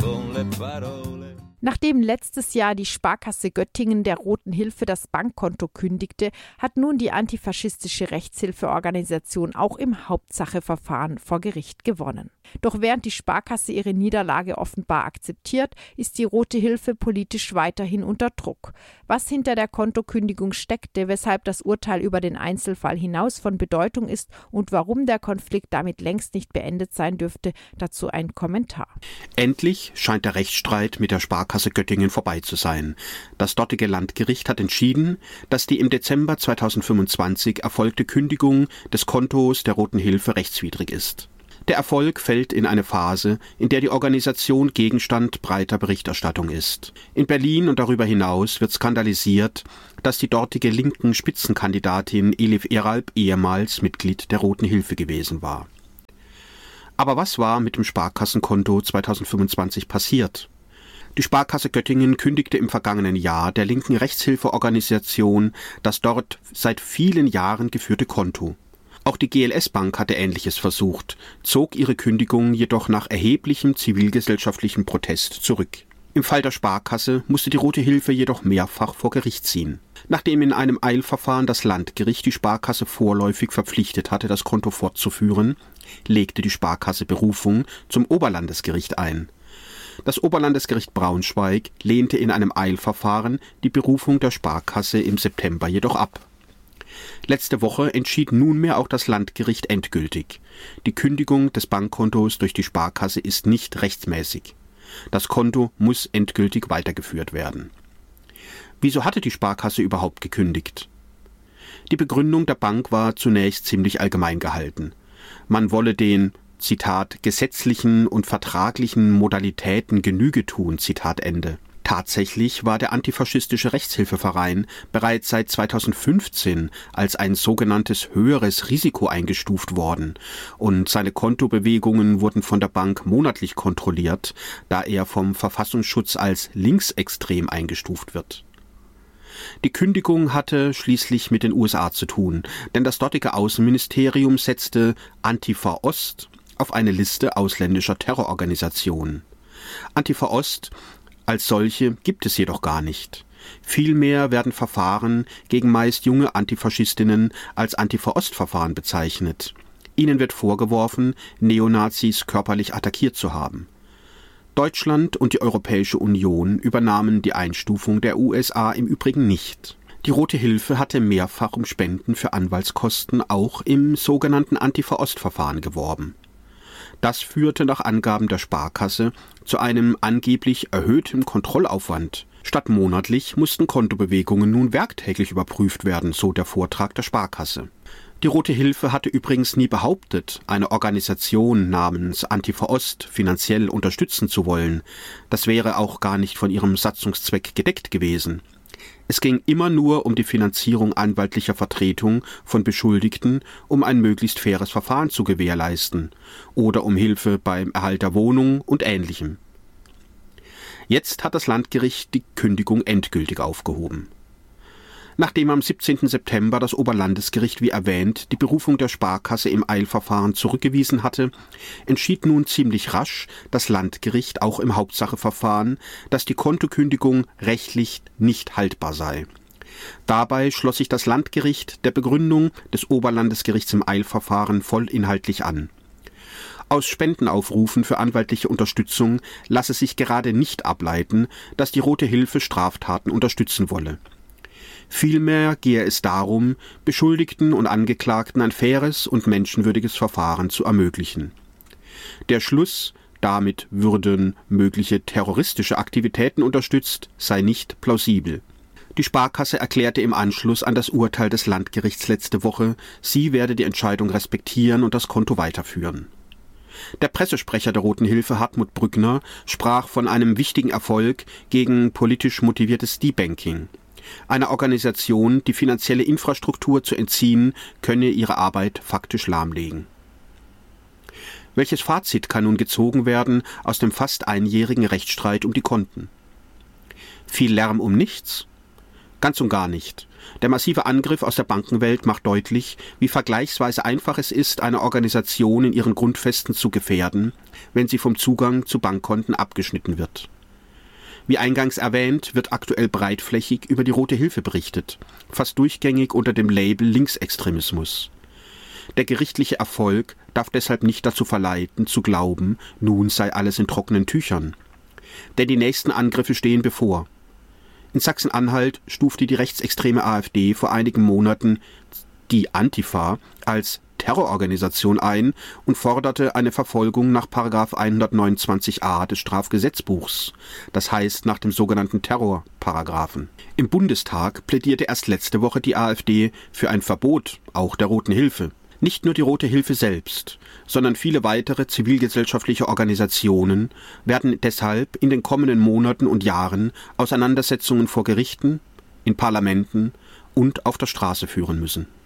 con le parole. Nachdem letztes Jahr die Sparkasse Göttingen der Roten Hilfe das Bankkonto kündigte, hat nun die antifaschistische Rechtshilfeorganisation auch im Hauptsacheverfahren vor Gericht gewonnen. Doch während die Sparkasse ihre Niederlage offenbar akzeptiert, ist die Rote Hilfe politisch weiterhin unter Druck. Was hinter der Kontokündigung steckte, weshalb das Urteil über den Einzelfall hinaus von Bedeutung ist und warum der Konflikt damit längst nicht beendet sein dürfte, dazu ein Kommentar. Endlich scheint der Rechtsstreit mit der Sparkasse Göttingen vorbei zu sein. Das dortige Landgericht hat entschieden, dass die im Dezember 2025 erfolgte Kündigung des Kontos der Roten Hilfe rechtswidrig ist. Der Erfolg fällt in eine Phase, in der die Organisation Gegenstand breiter Berichterstattung ist. In Berlin und darüber hinaus wird skandalisiert, dass die dortige linken Spitzenkandidatin Elif Eralp ehemals Mitglied der Roten Hilfe gewesen war. Aber was war mit dem Sparkassenkonto 2025 passiert? Die Sparkasse Göttingen kündigte im vergangenen Jahr der linken Rechtshilfeorganisation das dort seit vielen Jahren geführte Konto. Auch die GLS Bank hatte Ähnliches versucht, zog ihre Kündigung jedoch nach erheblichem zivilgesellschaftlichem Protest zurück. Im Fall der Sparkasse musste die Rote Hilfe jedoch mehrfach vor Gericht ziehen. Nachdem in einem Eilverfahren das Landgericht die Sparkasse vorläufig verpflichtet hatte, das Konto fortzuführen, legte die Sparkasse Berufung zum Oberlandesgericht ein. Das Oberlandesgericht Braunschweig lehnte in einem Eilverfahren die Berufung der Sparkasse im September jedoch ab. Letzte Woche entschied nunmehr auch das Landgericht endgültig. Die Kündigung des Bankkontos durch die Sparkasse ist nicht rechtsmäßig. Das Konto muss endgültig weitergeführt werden. Wieso hatte die Sparkasse überhaupt gekündigt? Die Begründung der Bank war zunächst ziemlich allgemein gehalten. Man wolle den, Zitat, gesetzlichen und vertraglichen Modalitäten Genüge tun, Zitat Ende. Tatsächlich war der antifaschistische Rechtshilfeverein bereits seit 2015 als ein sogenanntes höheres Risiko eingestuft worden und seine Kontobewegungen wurden von der Bank monatlich kontrolliert, da er vom Verfassungsschutz als linksextrem eingestuft wird. Die Kündigung hatte schließlich mit den USA zu tun, denn das dortige Außenministerium setzte Antifa Ost auf eine Liste ausländischer Terrororganisationen. Antifa Ost als solche gibt es jedoch gar nicht. Vielmehr werden Verfahren gegen meist junge Antifaschistinnen als Antifa-Ost-Verfahren bezeichnet. Ihnen wird vorgeworfen, Neonazis körperlich attackiert zu haben. Deutschland und die Europäische Union übernahmen die Einstufung der USA im Übrigen nicht. Die Rote Hilfe hatte mehrfach um Spenden für Anwaltskosten auch im sogenannten Antifa-Ost-Verfahren geworben. Das führte nach Angaben der Sparkasse zu einem angeblich erhöhten Kontrollaufwand. Statt monatlich mussten Kontobewegungen nun werktäglich überprüft werden, so der Vortrag der Sparkasse. Die Rote Hilfe hatte übrigens nie behauptet, eine Organisation namens Antifa Ost finanziell unterstützen zu wollen. Das wäre auch gar nicht von ihrem Satzungszweck gedeckt gewesen. Es ging immer nur um die Finanzierung anwaltlicher Vertretung von Beschuldigten, um ein möglichst faires Verfahren zu gewährleisten oder um Hilfe beim Erhalt der Wohnung und Ähnlichem. Jetzt hat das Landgericht die Kündigung endgültig aufgehoben. Nachdem am 17. September das Oberlandesgericht, wie erwähnt, die Berufung der Sparkasse im Eilverfahren zurückgewiesen hatte, entschied nun ziemlich rasch das Landgericht auch im Hauptsacheverfahren, dass die Kontokündigung rechtlich nicht haltbar sei. Dabei schloss sich das Landgericht der Begründung des Oberlandesgerichts im Eilverfahren vollinhaltlich an. Aus Spendenaufrufen für anwaltliche Unterstützung lasse sich gerade nicht ableiten, dass die Rote Hilfe Straftaten unterstützen wolle. Vielmehr gehe es darum, Beschuldigten und Angeklagten ein faires und menschenwürdiges Verfahren zu ermöglichen. Der Schluss, damit würden mögliche terroristische Aktivitäten unterstützt, sei nicht plausibel. Die Sparkasse erklärte im Anschluss an das Urteil des Landgerichts letzte Woche, sie werde die Entscheidung respektieren und das Konto weiterführen. Der Pressesprecher der Roten Hilfe, Hartmut Brückner, sprach von einem wichtigen Erfolg gegen politisch motiviertes Debanking. Einer Organisation die finanzielle Infrastruktur zu entziehen, könne ihre Arbeit faktisch lahmlegen. Welches Fazit kann nun gezogen werden aus dem fast einjährigen Rechtsstreit um die Konten? Viel Lärm um nichts? Ganz und gar nicht. Der massive Angriff aus der Bankenwelt macht deutlich, wie vergleichsweise einfach es ist, eine Organisation in ihren Grundfesten zu gefährden, wenn sie vom Zugang zu Bankkonten abgeschnitten wird. Wie eingangs erwähnt, wird aktuell breitflächig über die Rote Hilfe berichtet, fast durchgängig unter dem Label Linksextremismus. Der gerichtliche Erfolg darf deshalb nicht dazu verleiten, zu glauben, nun sei alles in trockenen Tüchern. Denn die nächsten Angriffe stehen bevor. In Sachsen-Anhalt stufte die rechtsextreme AfD vor einigen Monaten die Antifa als Terrororganisation ein und forderte eine Verfolgung nach § 129a des Strafgesetzbuchs, das heißt nach dem sogenannten Terrorparagraphen. Im Bundestag plädierte erst letzte Woche die AfD für ein Verbot auch der Roten Hilfe. Nicht nur die Rote Hilfe selbst, sondern viele weitere zivilgesellschaftliche Organisationen werden deshalb in den kommenden Monaten und Jahren Auseinandersetzungen vor Gerichten, in Parlamenten und auf der Straße führen müssen.